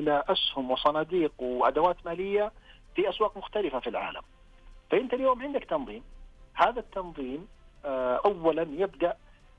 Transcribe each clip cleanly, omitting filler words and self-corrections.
إلى أسهم وصناديق وأدوات مالية في أسواق مختلفة في العالم. فأنت اليوم عندك تنظيم، هذا التنظيم أولا يبدأ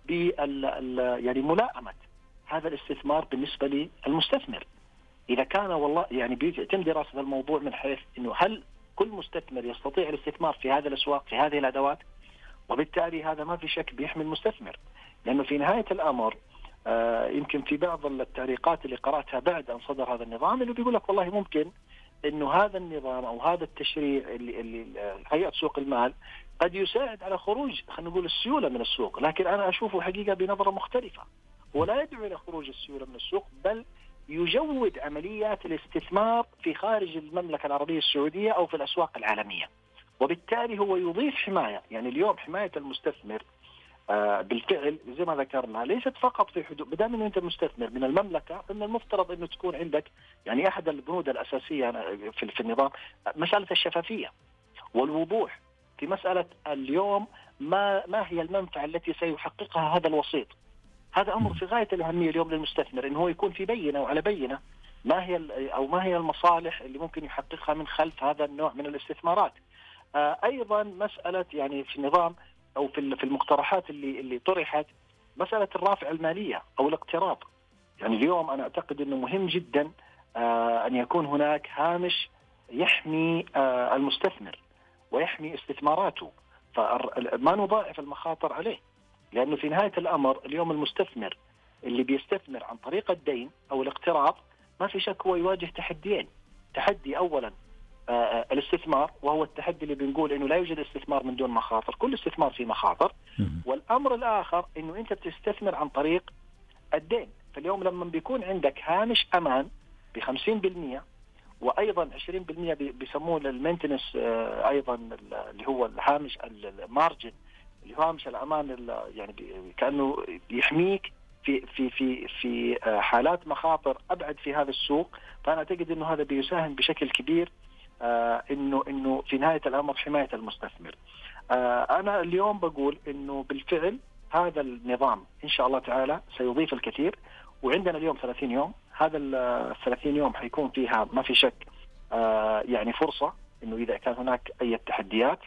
يعني ملائمة هذا الاستثمار بالنسبة للمستثمر. إذا كان والله يعني بيتم دراسة الموضوع من حيث إنه هل كل مستثمر يستطيع الاستثمار في هذه الأسواق في هذه الأدوات، وبالتالي هذا ما في شك بيحمي المستثمر. لأنه في نهاية الأمر يمكن في بعض التعليقات اللي قرأتها بعد أن صدر هذا النظام اللي بيقول لك والله ممكن إنه هذا النظام أو هذا التشريع اللي هيئة سوق المال قد يساعد على خروج خلينا نقول السيولة من السوق، لكن أنا أشوفه حقيقة بنظرة مختلفة. ولا يدعو إلى خروج السيولة من السوق، بل يجود عمليات الاستثمار في خارج المملكة العربية السعودية أو في الأسواق العالمية، وبالتالي هو يضيف حماية. يعني اليوم حماية المستثمر بالفعل زي ما ذكرنا ليست فقط في حدود، بدل من أنت مستثمر من المملكة فإن المفترض أنه تكون عندك يعني أحد البنود الأساسية في النظام مسألة الشفافية والوضوح في مسألة اليوم ما هي المنفعة التي سيحققها هذا الوسيط. هذا أمر في غاية الأهمية اليوم للمستثمر، إنه هو يكون في بينة وعلى بينة ما هي المصالح اللي ممكن يحققها من خلف هذا النوع من الاستثمارات. أيضا مسألة يعني في النظام أو في المقترحات اللي طرحت مسألة الرافع المالية أو الاقتراض. يعني اليوم أنا أعتقد أنه مهم جدا أن يكون هناك هامش يحمي المستثمر ويحمي استثماراته، فما نضاعف المخاطر عليه. لأنه في نهاية الأمر اليوم المستثمر اللي بيستثمر عن طريق الدين أو الاقتراض ما في شك هو يواجه تحديين. تحدي أولا الاستثمار، وهو التحدي اللي بنقول إنه لا يوجد استثمار من دون مخاطر، كل استثمار فيه مخاطر. والأمر الآخر إنه أنت بتستثمر عن طريق الدين. فاليوم لما بيكون عندك هامش أمان ب50%، وأيضا 20% بيسموه المينتنس، أيضا اللي هو الهامش المارجن اللي هو هامش الأمان، يعني كأنه بيحميك في حالات مخاطر أبعد في هذا السوق. فأنا أعتقد إنه هذا بيساهم بشكل كبير إنه في نهاية الأمر حماية المستثمر. أنا اليوم بقول إنه بالفعل هذا النظام إن شاء الله تعالى سيضيف الكثير، وعندنا اليوم 30 يوم. هذا 30 يوم حيكون فيها ما في شك يعني فرصة إنه إذا كان هناك أي تحديات،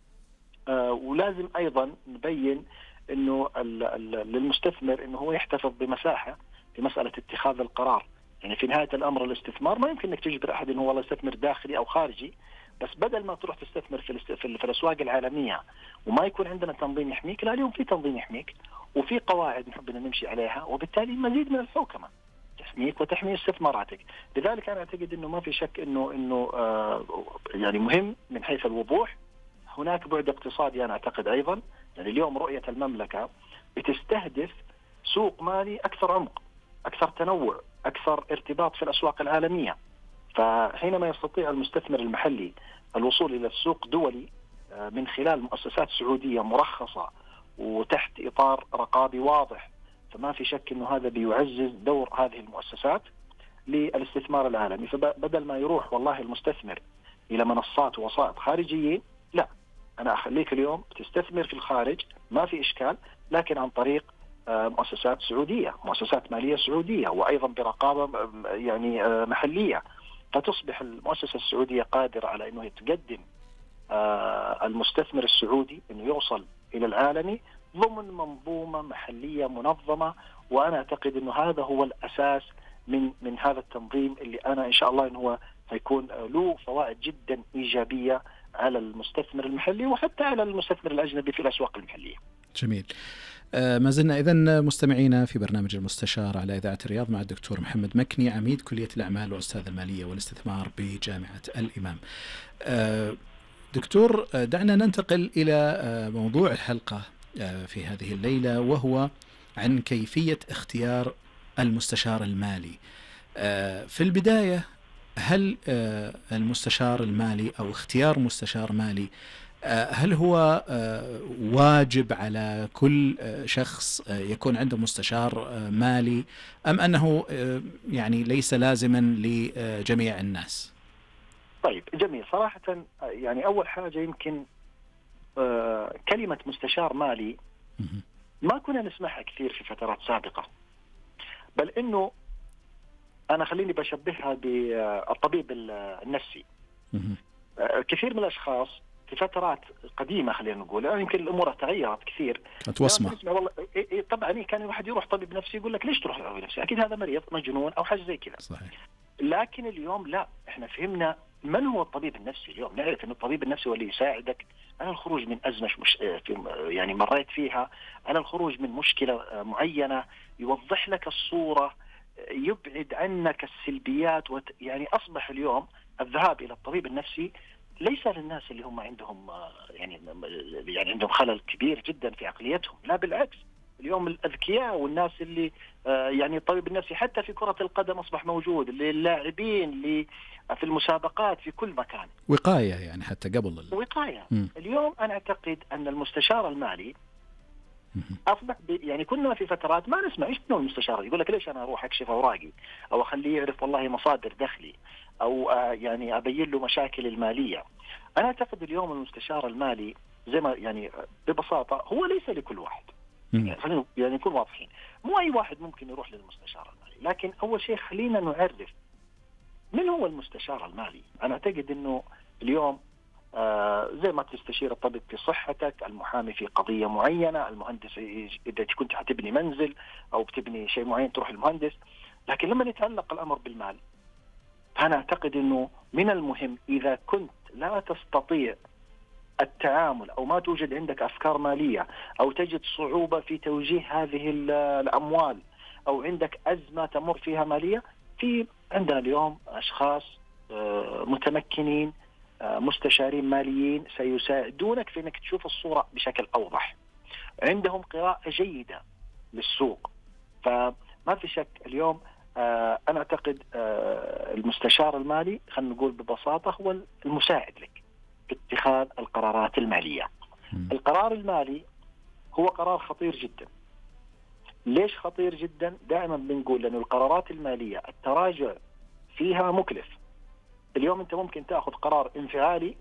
ولازم أيضا نبين إنه للمستثمر إنه هو يحتفظ بمساحة في مسألة اتخاذ القرار. يعني في نهاية الأمر الاستثمار ما يمكن إنك تجبر أحد إنه والله يستثمر داخلي أو خارجي، بس بدل ما تروح تستثمر في الأسواق العالمية وما يكون عندنا تنظيم يحميك، لا اليوم في تنظيم يحميك وفي قواعد نحب أن نمشي عليها، وبالتالي مزيد من الحوكمة تحميك وتحمي استثماراتك. لذلك أنا أعتقد إنه ما في شك إنه يعني مهم من حيث الوضوح. هناك بعد اقتصادي أنا أعتقد أيضا. يعني اليوم رؤية المملكة بتستهدف سوق مالي أكثر عمق، أكثر تنوع، أكثر ارتباط في الأسواق العالمية. فحينما يستطيع المستثمر المحلي الوصول إلى السوق دولي من خلال مؤسسات سعودية مرخصة وتحت إطار رقابي واضح، فما في شك أنه هذا بيعزز دور هذه المؤسسات للاستثمار العالمي. فبدل ما يروح والله المستثمر إلى منصات ووسائط خارجيين، لا، أنا أخليك اليوم تستثمر في الخارج ما في إشكال، لكن عن طريق مؤسسات سعودية، مؤسسات مالية سعودية، وأيضا برقابة يعني محلية. فتصبح المؤسسة السعودية قادرة على أنه تقدم المستثمر السعودي أنه يوصل إلى العالمي ضمن منظومة محلية منظمة. وأنا أعتقد أنه هذا هو الأساس من هذا التنظيم اللي أنا إن شاء الله أنه هو سيكون له فوائد جدا إيجابية على المستثمر المحلي وحتى على المستثمر الأجنبي في الأسواق المحلية. جميل. ما زلنا إذن مستمعينا في برنامج المستشار على إذاعة الرياض مع الدكتور محمد مكني، عميد كلية الأعمال وأستاذ المالية والاستثمار بجامعة الإمام. دكتور، دعنا ننتقل إلى موضوع الحلقة في هذه الليلة، وهو عن كيفية اختيار المستشار المالي. في البداية، هل المستشار المالي أو اختيار مستشار مالي هل هو واجب على كل شخص يكون عنده مستشار مالي، أم أنه يعني ليس لازما لجميع الناس؟ طيب جميل. صراحة يعني أول حاجة يمكن كلمة مستشار مالي ما كنا نسمعها كثير في فترات سابقة، بل إنه أنا خليني بشبهها بالطبيب النفسي. كثير من الأشخاص في فترات قديمة خلينا نقول، يعني يمكن الأمور تغيرت كثير، كانت وصمة. والله طبعا كان الواحد يروح طبيب نفسي يقول لك ليش تروح لطبيب نفسي؟ أكيد هذا مريض مجنون أو حاجة زي كذا. صحيح. لكن اليوم لا، احنا فهمنا من هو الطبيب النفسي. اليوم نعرف أن الطبيب النفسي هو اللي يساعدك على الخروج من أزمة يعني مريت فيها، على الخروج من مشكلة معينة، يوضح لك الصورة، يبعد عنك السلبيات. يعني أصبح اليوم الذهاب إلى الطبيب النفسي ليس للناس اللي هم عندهم يعني عندهم خلل كبير جدا في عقليتهم، لا بالعكس. اليوم الأذكياء والناس اللي يعني الطبيب النفسي حتى في كرة القدم أصبح موجود، للاعبين اللي في المسابقات في كل مكان. وقاية يعني حتى قبل وقاية. اليوم أنا أعتقد أن المستشار المالي أصبح يعني كنا في فترات ما نسمع إيش إنه المستشار يقول لك ليش أنا أروح أكشف أوراقي أو أخليه يعرف والله مصادر دخلي أو يعني أبين له مشاكل المالية. أنا أعتقد اليوم المستشار المالي زي ما يعني ببساطة هو ليس لكل واحد. يعني نكون واضحين، مو أي واحد ممكن يروح للمستشار المالي. لكن أول شيء خلينا نعرف من هو المستشار المالي. أنا أعتقد أنه اليوم زي ما تستشير الطبيب في صحتك، المحامي في قضية معينة، المهندس إذا كنت حتبني منزل أو بتبني شيء معين تروح المهندس. لكن لما يتعلق الأمر بالمال، أنا أعتقد أنه من المهم إذا كنت لا تستطيع التعامل أو ما توجد عندك أفكار مالية أو تجد صعوبة في توجيه هذه الأموال أو عندك أزمة تمر فيها مالية، في عندنا اليوم أشخاص متمكنين، مستشارين ماليين سيساعدونك في أنك تشوف الصورة بشكل أوضح، عندهم قراءة جيدة للسوق. فما في شك اليوم أنا أعتقد المستشار المالي خلينا نقول ببساطة هو المساعد لك في اتخاذ القرارات المالية. القرار المالي هو قرار خطير جدا. ليش خطير جدا؟ دائما بنقول لأن القرارات المالية التراجع فيها مكلف. اليوم أنت ممكن تأخذ قرار انفعالي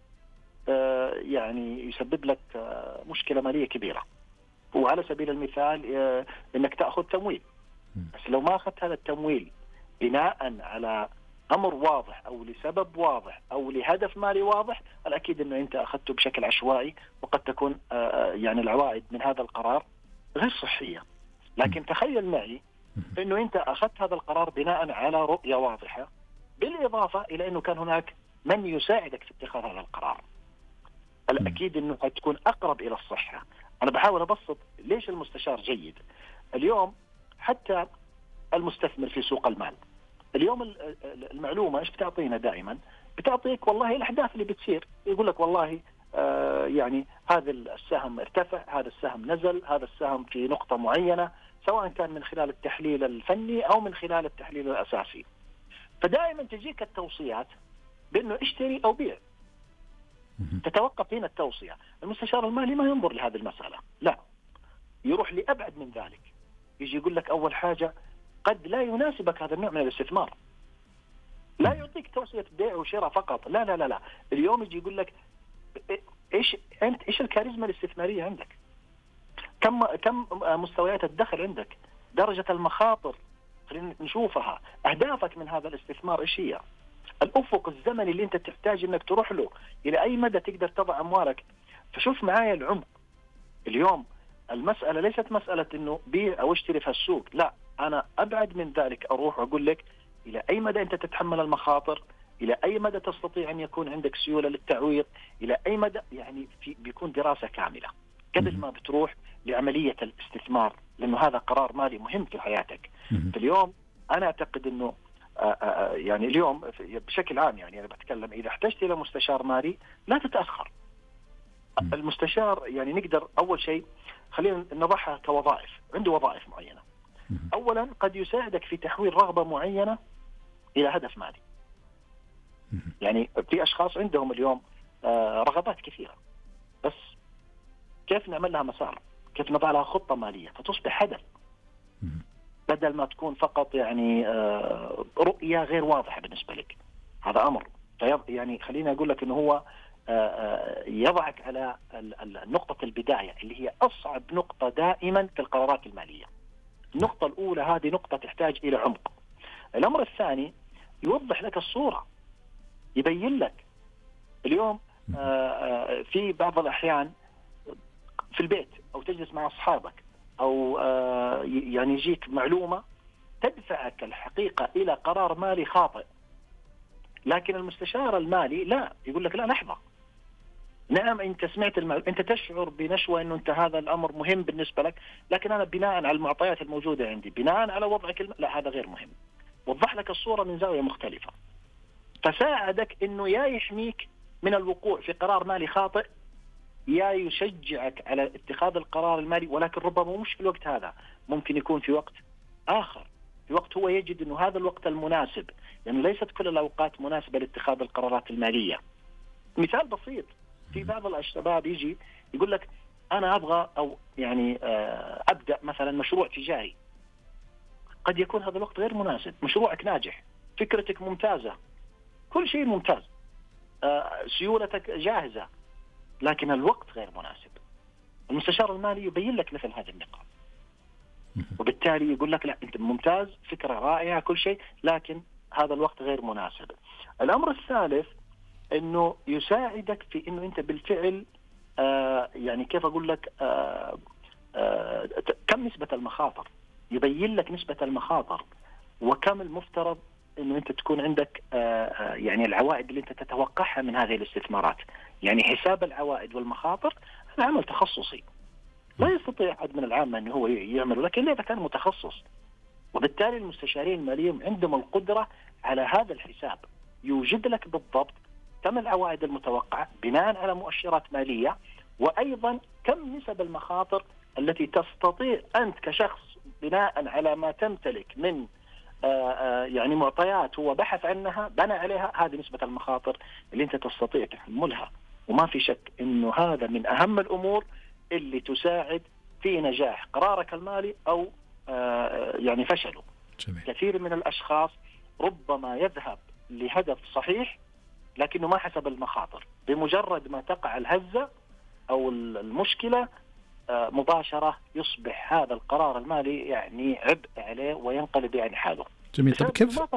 يعني يسبب لك مشكلة مالية كبيرة، وعلى سبيل المثال أنك تأخذ تمويل، بس لو ما أخذت هذا التمويل بناء على أمر واضح أو لسبب واضح أو لهدف مالي واضح، الأكيد أنه أنت أخذته بشكل عشوائي، وقد تكون يعني العوائد من هذا القرار غير صحية. لكن تخيل معي أنه أنت أخذت هذا القرار بناء على رؤية واضحة، بالإضافة إلى أنه كان هناك من يساعدك في اتخاذ هذا القرار، الأكيد أنه هتكون أقرب إلى الصحة. أنا بحاول أبسط ليش المستشار جيد. اليوم حتى المستثمر في سوق المال، اليوم المعلومة إيش بتعطينا دائما؟ بتعطيك والله الأحداث اللي بتصير، يقول لك والله يعني هذا السهم ارتفع، هذا السهم نزل، هذا السهم في نقطة معينة، سواء كان من خلال التحليل الفني أو من خلال التحليل الأساسي. فدائما تجيك التوصيات بأنه اشتري أو بيع، تتوقف هنا التوصية. المستشار المالي ما ينظر لهذه المسألة، لا، يروح لأبعد من ذلك. يجي يقول لك أول حاجة قد لا يناسبك هذا النوع من الاستثمار، لا يعطيك توصية بيع وشراء فقط، لا لا لا لا. اليوم يجي يقول لك إيش الكاريزما الاستثمارية عندك، كم مستويات الدخل عندك، درجة المخاطر خلينا نشوفها، أهدافك من هذا الاستثمار إيش هي، الأفق الزمني اللي أنت تحتاج إنك تروح له، إلى أي مدى تقدر تضع أموالك. فشوف معايا العمق. اليوم المسألة ليست مسألة إنه بيع أو اشتري في السوق، لا، أنا أبعد من ذلك، أروح وأقول لك إلى أي مدى أنت تتحمل المخاطر، إلى أي مدى تستطيع أن يكون عندك سيولة للتعويض، إلى أي مدى يعني بيكون دراسة كاملة قبل ما بتروح لعملية الاستثمار، لأنه هذا قرار مالي مهم في حياتك. في اليوم أنا أعتقد أنه يعني اليوم بشكل عام، يعني أنا بتكلم إذا احتجت إلى مستشار مالي لا تتأخر. المستشار يعني نقدر أول شيء خلينا نضعها كوظائف، عنده وظائف معينة. أولا قد يساعدك في تحويل رغبة معينة إلى هدف مالي. يعني في أشخاص عندهم اليوم رغبات كثيرة، بس كيف نعمل لها مسار، كيف نضع لها خطة مالية فتصبح هدف، بدل ما تكون فقط يعني رؤية غير واضحة بالنسبة لك. هذا أمر يعني خليني أقول لك إنه هو يضعك على نقطة البداية اللي هي أصعب نقطة دائما في القرارات المالية. النقطة الأولى هذه نقطة تحتاج إلى عمق. الأمر الثاني يوضح لك الصورة، يبين لك. اليوم في بعض الأحيان في البيت أو تجلس مع أصحابك أو يعني يجيك معلومة تدفعك الحقيقة إلى قرار مالي خاطئ، لكن المستشار المالي لا، يقول لك لا لحظة، نعم أنت سمعت أنت تشعر بنشوة أنه أنت هذا الأمر مهم بالنسبة لك، لكن أنا بناء على المعطيات الموجودة عندي، بناء على وضعك لا هذا غير مهم. وضح لك الصورة من زاوية مختلفة، فساعدك أنه يا يحميك من الوقوع في قرار مالي خاطئ، يا يشجعك على اتخاذ القرار المالي، ولكن ربما مش في الوقت هذا، ممكن يكون في وقت آخر، في وقت هو يجد أنه هذا الوقت المناسب، لأنه ليست كل الأوقات مناسبة لاتخاذ القرارات المالية. مثال بسيط، في بعض الشباب يجي يقول لك أنا أبغى أو يعني أبدأ مثلا مشروع تجاري، قد يكون هذا الوقت غير مناسب، مشروعك ناجح، فكرتك ممتازة، كل شيء ممتاز، سيولتك جاهزة، لكن الوقت غير مناسب. المستشار المالي يبين لك مثل هذه النقاط، وبالتالي يقول لك لا أنت ممتاز، فكرة رائعة، كل شيء، لكن هذا الوقت غير مناسب. الأمر الثالث إنه يساعدك في إنه أنت بالفعل يعني كيف أقول لك كم نسبة المخاطر، يبين لك نسبة المخاطر وكم المفترض إنه أنت تكون عندك يعني العوائد اللي أنت تتوقعها من هذه الاستثمارات. يعني حساب العوائد والمخاطر هذا عمل تخصصي لا يستطيع أحد من العامة أنه هو يعمله، لكن إذا كان متخصص. وبالتالي المستشارين الماليين عندهم القدرة على هذا الحساب، يوجد لك بالضبط كم العوائد المتوقعة بناء على مؤشرات مالية، وأيضا كم نسب المخاطر التي تستطيع أنت كشخص بناء على ما تمتلك من يعني معطيات هو بحث عنها بنى عليها، هذه نسبة المخاطر اللي أنت تستطيع تحملها. وما في شك أنه هذا من أهم الأمور اللي تساعد في نجاح قرارك المالي أو يعني فشله. جميل. كثير من الأشخاص ربما يذهب لهدف صحيح لكنه ما حسب المخاطر، بمجرد ما تقع الهزة أو المشكلة مباشرة يصبح هذا القرار المالي يعني عبء عليه وينقلب يعني حاله. جميل. طب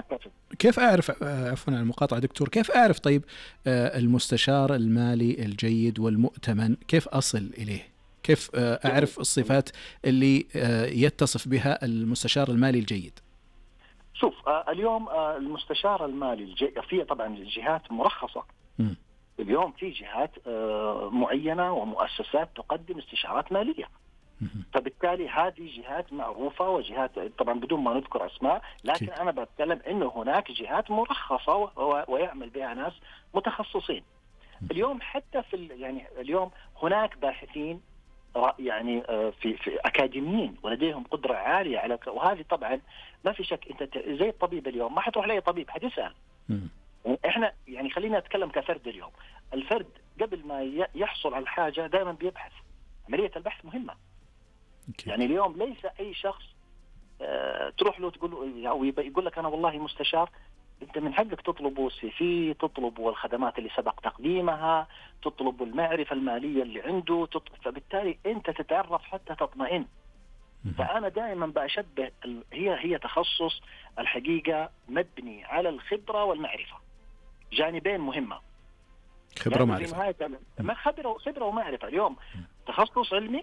كيف أعرف، عفوا عن المقاطعة دكتور، كيف أعرف طيب المستشار المالي الجيد والمؤتمن، كيف أصل إليه؟ كيف أعرف الصفات اللي يتصف بها المستشار المالي الجيد؟ شوف اليوم المستشار المالي الجيد في طبعا جهات مرخصة. اليوم في جهات معينة ومؤسسات تقدم استشارات مالية، فبالتالي هذه جهات معروفة وجهات طبعا بدون ما نذكر أسماء، لكن أنا بتكلم إنه هناك جهات مرخصة ويعمل بها ناس متخصصين. اليوم حتى يعني اليوم هناك باحثين يعني في أكاديميين ولديهم قدرة عالية على وهذه طبعا ما في شك. أنت زي الطبيب اليوم ما حتروح لأي طبيب، حتسأل. إحنا يعني خلينا نتكلم كفرد اليوم، الفرد قبل ما يحصل على الحاجة دائما بيبحث، عملية البحث مهمة. يعني اليوم ليس أي شخص تروح له تقول أو يقول لك أنا والله مستشار، أنت من حقك تطلبوا CV، تطلبوا الخدمات اللي سبق تقديمها، تطلبوا المعرفة المالية اللي عنده، فبالتالي أنت تتعرف حتى تطمئن. فأنا دائما بشبه هي تخصص الحقيقة مبني على الخبرة والمعرفة، جانبين مهمة. خبرة ومعرفة. ما خبرة ومعرفة. اليوم تخصص علمي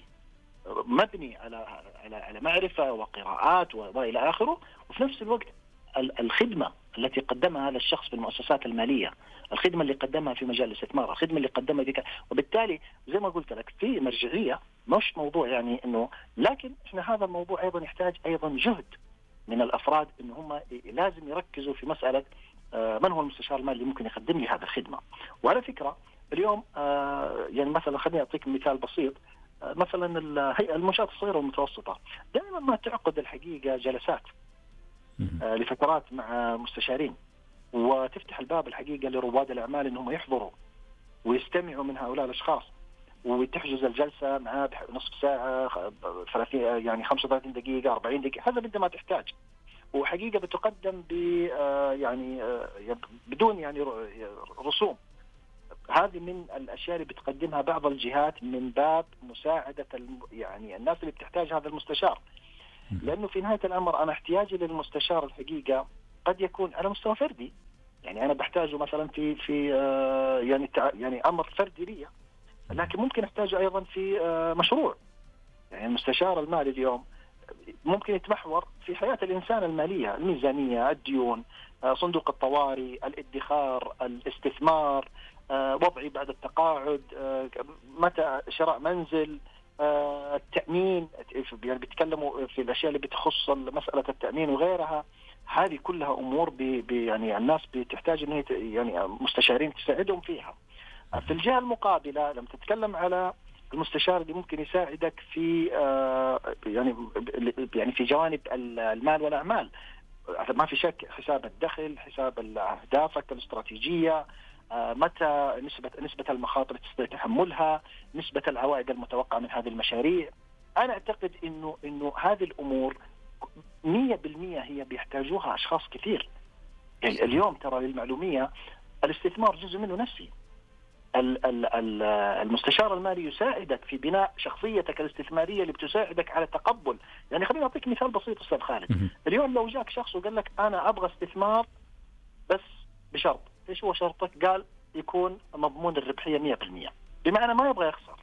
مبني على معرفة وقراءات وإلى آخره، وفي نفس الوقت الخدمة التي قدمها هذا الشخص في المؤسسات المالية، الخدمة اللي قدمها في مجال الاستثمار، الخدمة اللي قدمها ذيك. وبالتالي زي ما قلت لك في مرجعية، مش موضوع يعني إنه، لكن إحنا هذا الموضوع أيضا يحتاج أيضا جهد من الأفراد إن هم لازم يركزوا في مسألة من هو المستشار المالي اللي ممكن يقدم لي هذه الخدمة. وعلى فكرة اليوم يعني مثلا خليني أعطيك مثال بسيط، مثلا الهيئة المنشآت الصغيرة والمتوسطة دائما ما تعقد الحقيقة جلسات لفترات مع مستشارين، وتفتح الباب الحقيقة لرواد الأعمال إنهم يحضروا ويستمعوا من هؤلاء الأشخاص، وتحجز الجلسة معاه نصف ساعة 30 يعني 35 دقيقة 40 دقيقة حسب أنت ما تحتاج. وحقيقة بتقدم يعني بدون يعني رسوم. هذه من الأشياء اللي بتقدمها بعض الجهات من باب مساعدة يعني الناس اللي بتحتاج هذا المستشار. لأنه في نهاية الأمر أنا احتياجي للمستشار الحقيقة قد يكون على مستوى فردي، يعني أنا بحتاجه مثلا في يعني أمر فردي لي، لكن ممكن أحتاجه أيضا في مشروع. يعني المستشار المالي اليوم ممكن يتمحور في حياة الإنسان المالية، الميزانية، الديون، صندوق الطوارئ، الادخار، الاستثمار، وضعي بعد التقاعد، متى شراء منزل، التأمين. يعني بيتكلموا في الأشياء اللي بتخص مسألة التأمين وغيرها. هذه كلها أمور يعني الناس بتحتاج إن يعني مستشارين تساعدهم فيها. في الجهة المقابلة لما تتكلم على المستشار اللي ممكن يساعدك في يعني في جوانب المال والأعمال، ما في شك حساب الدخل، حساب أهدافك الاستراتيجية، متى نسبة المخاطر تستطيع تحملها، نسبة العوائد المتوقعة من هذه المشاريع. أنا أعتقد إنه هذه الأمور 100% هي بيحتاجوها أشخاص كثير. يعني اليوم ترى للمعلومية الاستثمار جزء منه نفسي. المستشار المالي يساعدك في بناء شخصيتك الاستثمارية اللي بتساعدك على تقبل. يعني خليني أعطيك مثال بسيط أستاذ خالد. اليوم لو جاك شخص وقال لك أنا أبغى استثمار بس بشرط، إيش هو شرطك؟ قال يكون مضمون الربحية 100%، بمعنى ما يبغى يخسر.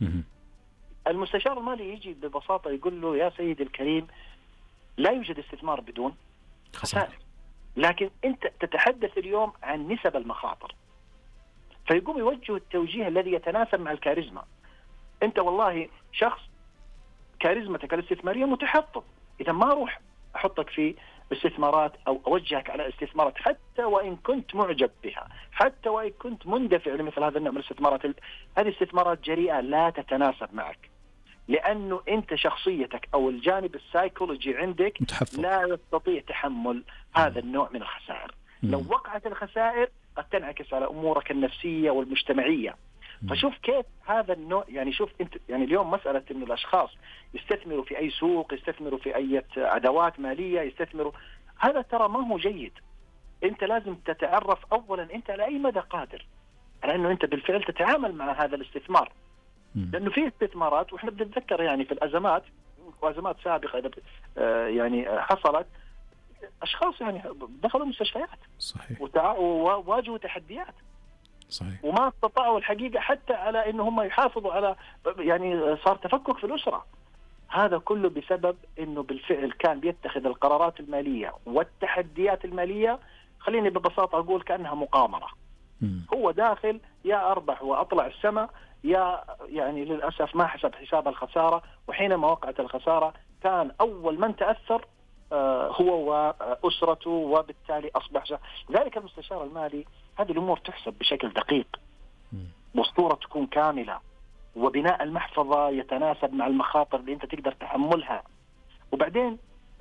المستشار المالي يجي ببساطة يقول له يا سيدي الكريم لا يوجد استثمار بدون خسائر، لكن أنت تتحدث اليوم عن نسب المخاطر، فيقوم يوجه التوجيه الذي يتناسب مع الكاريزما. أنت والله شخص كاريزمتك الاستثمارية متحطم، إذا ما أروح أحطك في استثمارات أو أوجهك على استثمارات حتى وإن كنت معجب بها، حتى وإن كنت مندفع لمثل هذا النوع من الاستثمارات. هذه استثمارات جريئة لا تتناسب معك، لأنه أنت شخصيتك أو الجانب السايكولوجي عندك متحفظ، لا يستطيع تحمل هذا النوع من الخسائر. لو وقعت الخسائر قد تنعكس على أمورك النفسية والمجتمعية. فشوف كيف هذا النوع، يعني شوف أنت، يعني اليوم مسألة إنه الأشخاص يستثمروا في أي سوق، يستثمروا في أي أدوات مالية، يستثمروا، هذا ترى ما هو جيد. أنت لازم تتعرف أولا أنت على أي مدى قادر على أنه أنت بالفعل تتعامل مع هذا الاستثمار. لأنه في استثمارات، وإحنا بنتذكر يعني في الأزمات وأزمات سابقة يعني حصلت أشخاص يعني دخلوا مستشفيات صحيح، وواجهوا تحديات صحيح، وما استطاعوا الحقيقة حتى على إن هم يحافظوا على، يعني صار تفكك في الأسرة. هذا كله بسبب إنه بالفعل كان بيتخذ القرارات المالية والتحديات المالية، خليني ببساطة أقول كأنها مقامرة. هو داخل يا أربح وأطلع السماء، يا يعني للأسف ما حسب حساب الخسارة، وحينما وقعت الخسارة كان أول من تأثر هو وأسرته، وبالتالي أصبح ذلك المستشار المالي. هذه الأمور تحسب بشكل دقيق، والصورة تكون كاملة، وبناء المحفظة يتناسب مع المخاطر اللي أنت تقدر تحملها. وبعدين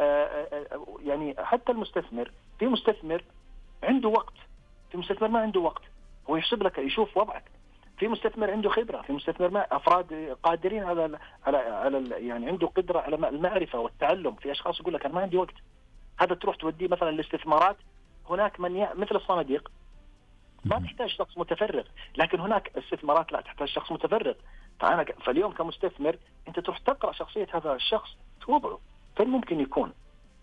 يعني حتى المستثمر، في مستثمر عنده وقت، في مستثمر ما عنده وقت، هو يحسب لك يشوف وضعك. في مستثمر عنده خبرة، في مستثمر ما أفراد قادرين على يعني عنده قدرة على المعرفة والتعلم. في أشخاص يقول لك أنا ما عندي وقت، هذا تروح توديه مثلا الاستثمارات. هناك من مثل الصناديق ما تحتاج شخص متفرغ، لكن هناك استثمارات لا تحتاج شخص متفرغ. فاليوم كمستثمر أنت تروح تقرأ شخصية هذا الشخص، وضعه فين ممكن يكون.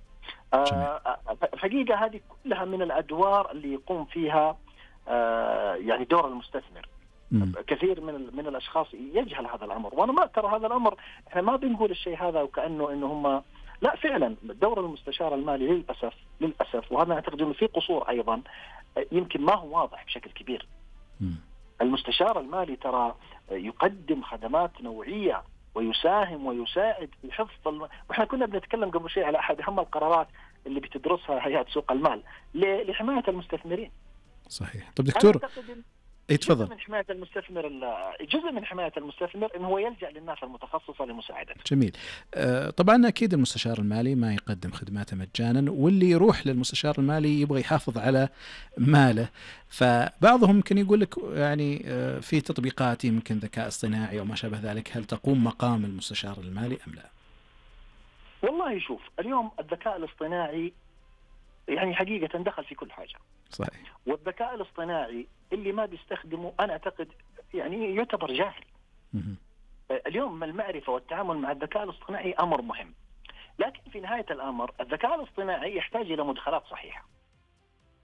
الحقيقة هذه كلها من الأدوار اللي يقوم فيها يعني دور المستثمر. كثير من الأشخاص يجهل هذا الأمر، وأنا ما ترى هذا الأمر، إحنا ما بنقول الشيء هذا وكأنه إنه هم، لا، فعلا دور المستشار المالي للأسف وهذا أعتقد إنه في قصور أيضا، يمكن ما هو واضح بشكل كبير. المستشار المالي ترى يقدم خدمات نوعية ويساهم ويساعد في حفظ وإحنا كنا بنتكلم قبل شيء على أحد أهم القرارات اللي بتدرسها هيئة سوق المال لحماية المستثمرين. صحيح. طب دكتور، تفضل. جزء من حماية المستثمر إنه هو يلجأ للناس المتخصصة لمساعدته. جميل. طبعا أكيد المستشار المالي ما يقدم خدماته مجانا، واللي يروح للمستشار المالي يبغى يحافظ على ماله. فبعضهم يمكن يقول لك يعني في تطبيقات يمكن ذكاء اصطناعي أو ما شابه ذلك، هل تقوم مقام المستشار المالي أم لا؟ والله شوف، اليوم الذكاء الاصطناعي يعني حقيقة دخل في كل حاجة. صحيح. والذكاء الاصطناعي اللي ما بيستخدمه أنا أعتقد يعني يعتبر جاهل. اليوم المعرفة والتعامل مع الذكاء الاصطناعي أمر مهم، لكن في نهاية الأمر الذكاء الاصطناعي يحتاج إلى مدخلات صحيحة.